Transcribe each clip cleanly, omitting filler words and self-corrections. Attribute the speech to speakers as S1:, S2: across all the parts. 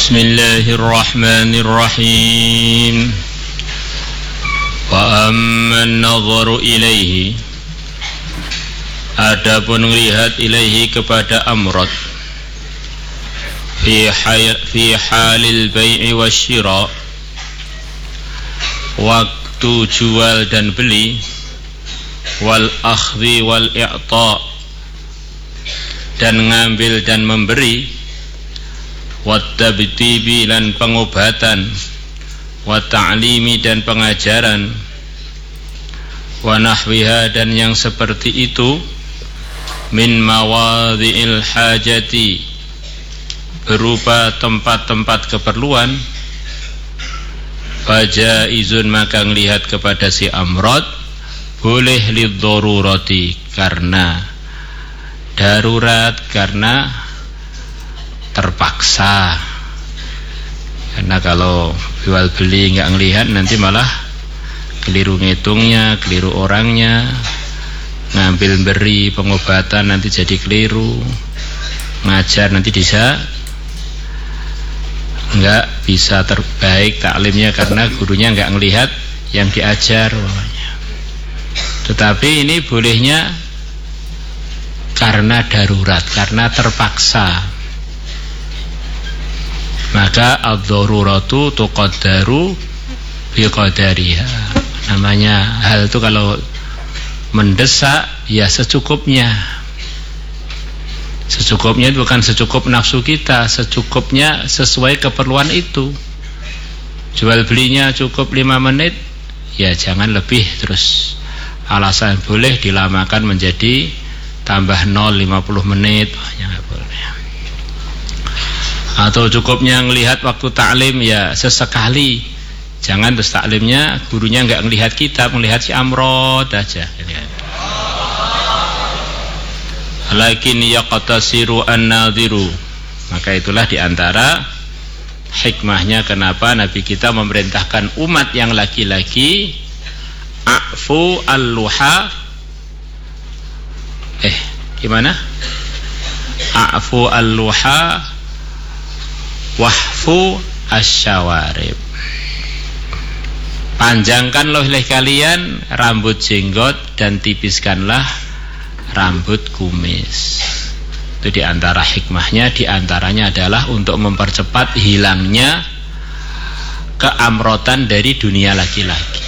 S1: Bismillahirrahmanirrahim. Wa amman nadharu ilaihi, adapun melihat ilaihi kepada amrad fi halil bai'i wasyira, waktu jual dan beli, wal akhdhi wal i'ta, dan ngambil dan memberi, wat tabtibi dan pengobatan, wa ta'limi dan pengajaran, wa nahwiha dan yang seperti itu, min mawadhi'il hajati, berupa tempat-tempat keperluan, fajaizun maka melihat kepada si amrad boleh liddarurati, karena darurat, karena terpaksa. Karena kalau jual beli nggak ngelihat nanti malah keliru ngitungnya, keliru orangnya, ngambil beri pengobatan nanti jadi keliru, ngajar nanti nggak bisa terbaik taklimnya karena gurunya nggak ngelihat yang diajar. Tetapi ini bolehnya karena darurat, karena terpaksa. Maka ad-daruratu tuqaddaru biqadariha. Namanya hal itu kalau mendesak ya secukupnya. Secukupnya itu bukan secukup nafsu kita, secukupnya sesuai keperluan itu. Jual belinya cukup 5 menit, ya jangan lebih terus. Alasan boleh dilamakan menjadi tambah 0 50 menit, ya boleh. Atau cukupnya ngelihat waktu taklim ya sesekali, jangan terus taklimnya gurunya nggak ngelihat kita, melihat si amrod aja. Lakin yaqtasiru an-nadhiru, maka itulah diantara hikmahnya kenapa Nabi kita memerintahkan umat yang laki-laki a'fu al-luha, gimana? A'fu al-luha wahfu asyawarib, panjangkanlah oleh kalian rambut jenggot dan tipiskanlah rambut kumis. Itu diantara hikmahnya, diantaranya adalah untuk mempercepat hilangnya keamrotan dari dunia laki-laki.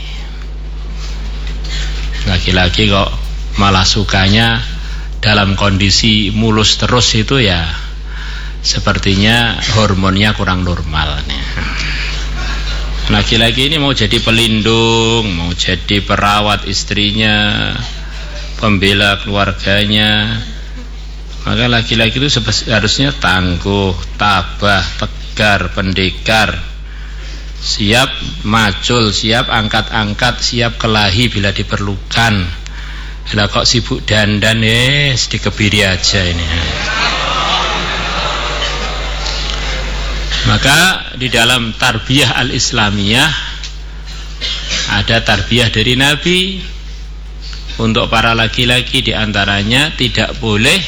S1: Laki-laki kok malah sukanya dalam kondisi mulus terus, itu ya sepertinya hormonnya kurang normal. Laki-laki ini mau jadi pelindung, mau jadi perawat istrinya, pembela keluarganya. Maka laki-laki itu harusnya tangguh, tabah, tegar, pendekar, siap macul, siap angkat-angkat, siap kelahi bila diperlukan. Lah kok sibuk dandan, dikebiri aja ini. Maka di dalam tarbiyah al-islamiyah ada tarbiyah dari Nabi untuk para laki-laki, diantaranya tidak boleh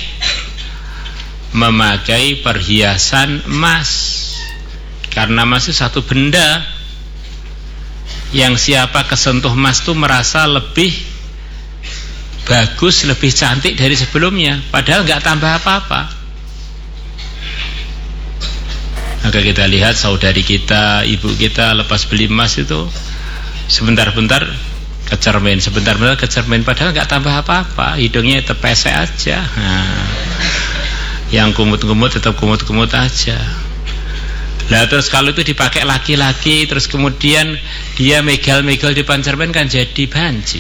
S1: memakai perhiasan emas, karena emas itu satu benda yang siapa kesentuh emas itu merasa lebih bagus, lebih cantik dari sebelumnya, padahal nggak tambah apa-apa. Maka kita lihat saudari kita, ibu kita lepas beli emas itu sebentar-bentar kecermin, sebentar-bentar kecermin, padahal nggak tambah apa-apa, hidungnya tepesek aja. Yang kumut-kumut tetap kumut-kumut aja. Lah terus kalau itu dipakai laki-laki, terus kemudian dia megal-megal di depan cermin, kan jadi banci.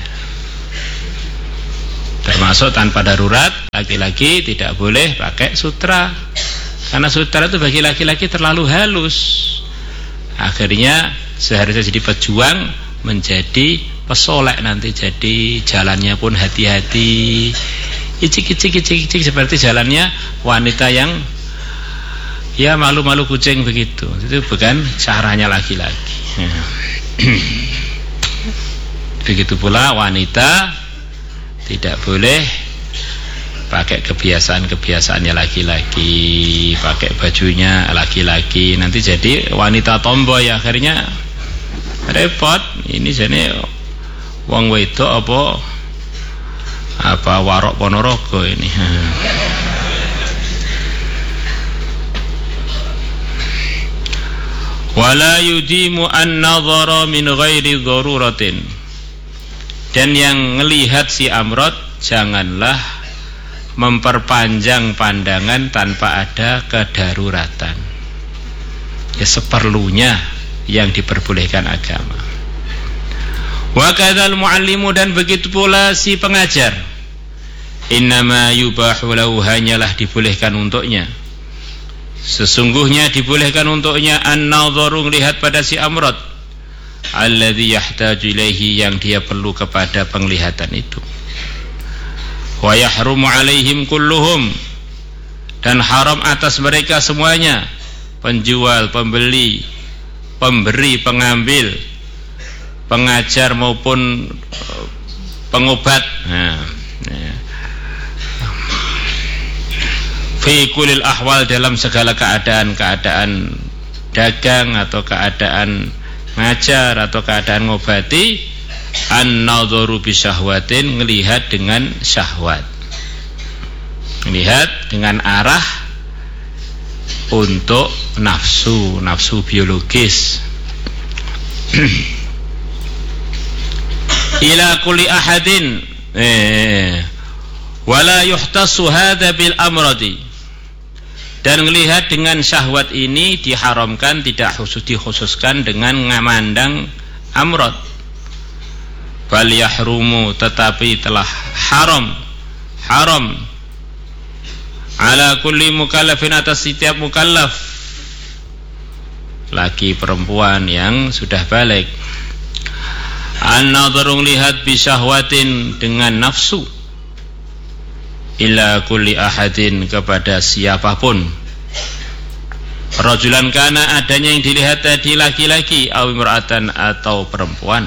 S1: Termasuk tanpa darurat, laki-laki tidak boleh pakai sutra, karena sutra itu bagi laki-laki terlalu halus. Akhirnya seharusnya jadi pejuang menjadi pesolek, nanti jadi jalannya pun hati-hati, icik-icik seperti jalannya wanita yang ya malu-malu kucing begitu. Itu bukan caranya laki-laki. Begitu pula wanita tidak boleh pakai kebiasaan-kebiasaannya laki-laki. laki-laki, pakai bajunya laki-laki, nanti jadi wanita tomboy, akhirnya repot. Ini jadi wong wedok apa Warok Ponorogo ini. Wala yudimu an-nadhara min ghairi daruratin, dan yang ngelihat si amrod janganlah memperpanjang pandangan tanpa ada kedaruratan, ya seperlunya yang diperbolehkan agama. Wa kadzal muallimu, dan begitu pula si pengajar, innama yubahu lahu, hanyalah dibolehkan untuknya, sesungguhnya dibolehkan untuknya an-nadharu, melihat pada si amrod, alladzi yahtaju ilaihi, yang dia perlu kepada penglihatan itu. Wa yahrumu alaihim kulluhum, dan haram atas mereka semuanya, penjual, pembeli, pemberi, pengambil, pengajar maupun pengobat. Fi kulil ahwal, dalam segala keadaan dagang atau keadaan ngajar atau keadaan ngobati, an-nadharu bi syahwatin, melihat dengan syahwat, melihat dengan arah untuk nafsu biologis. Ila kulli ahadin wala yuhtassu hadza bil amradi, dan melihat dengan syahwat ini diharamkan, tidak dikhususkan dengan memandang amrad. Bal yahrumu, tetapi telah haram ala kulli mukallafin, atas setiap mukallaf, laki perempuan yang sudah balik, an-nadharu, lihat bi syahwatin, dengan nafsu, ila kulli ahadin, kepada siapapun, rajulan kana, adanya yang dilihat tadi laki-laki, aw imra'atan, atau perempuan,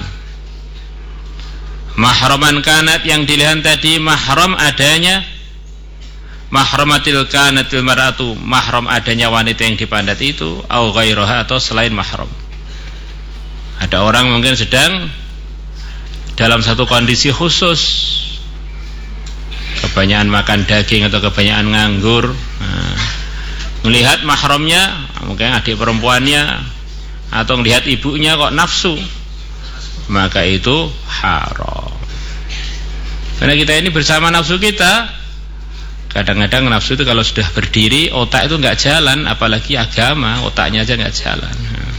S1: mahraman kanat, yang dilihat tadi mahram adanya, mahramatil kanatil mar'atu, mahram adanya wanita yang dipandat itu, aw ghairaha, atau selain mahram. Ada orang mungkin sedang dalam satu kondisi khusus, kebanyakan makan daging atau kebanyakan nganggur, melihat mahramnya, mungkin adik perempuannya atau melihat ibunya kok nafsu, maka itu haram. Karena kita ini bersama nafsu kita. Kadang-kadang nafsu itu kalau sudah berdiri, otak itu nggak jalan, apalagi agama, otaknya aja nggak jalan.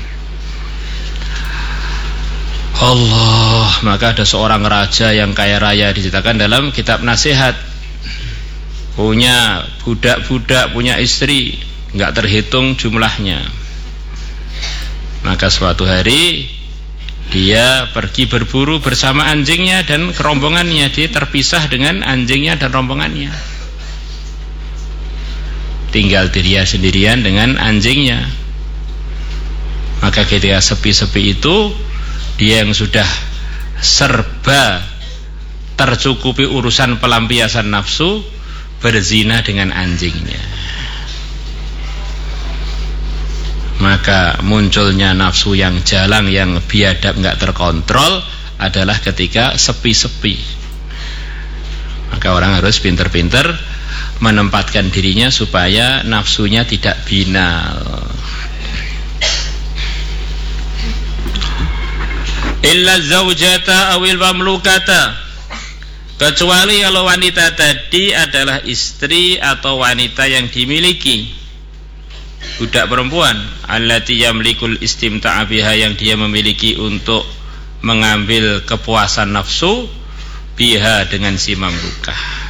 S1: Allah, maka ada seorang raja yang kaya raya, diceritakan dalam kitab nasihat, punya budak-budak, punya istri, nggak terhitung jumlahnya. Maka suatu hari dia pergi berburu bersama anjingnya dan rombongannya. Dia terpisah dengan anjingnya dan rombongannya, tinggal dia sendirian dengan anjingnya. Maka ketika sepi-sepi itu, dia yang sudah serba tercukupi urusan pelampiasan nafsu, berzina dengan anjingnya. Maka munculnya nafsu yang jalan, yang biadab, nggak terkontrol, adalah ketika sepi-sepi. Maka orang harus pinter-pinter menempatkan dirinya supaya nafsunya tidak binal. Illa zaujata awil mamlukata, kecuali kalau wanita tadi adalah istri atau wanita yang dimiliki, budak perempuan, allati yamlikul istimta'a biha, yang dia memiliki untuk mengambil kepuasan nafsu, biha, dengan si mamlukah.